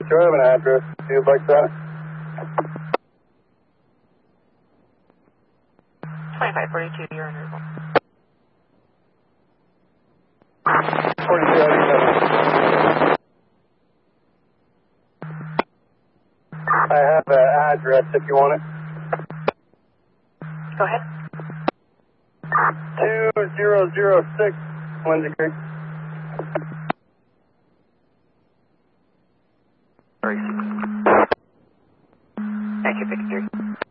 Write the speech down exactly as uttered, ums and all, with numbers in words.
Drive an address. See you like that. twenty-five forty-two, you're on Route one. forty-two eighty-seven. I have an address if you want it. Go ahead. two zero zero six, Lindsay Creek. Thank you, fifty-three.